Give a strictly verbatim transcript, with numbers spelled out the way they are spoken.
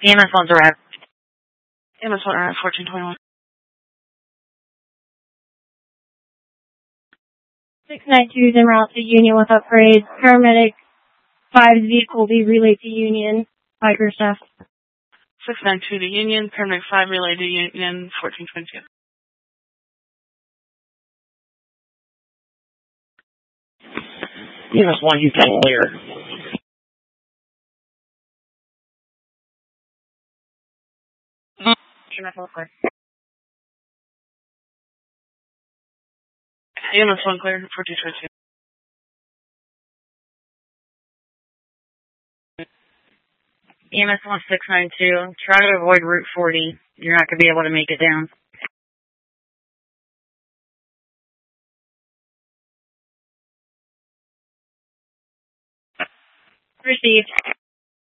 E M S one's arrived. E M S one arrived, fourteen twenty-one. six ninety-two is en route to Union with upgrades. Paramedic five's vehicle will be relayed to Union. Biker staff. six ninety-two to Union. Paramedic five relayed to Union, fourteen twenty-two. E M S one, you can clear. E M S one clear. E M S one clear, fourteen twenty-two. E M S one six nine two, try to avoid Route forty. You're not going to be able to make it down. Received.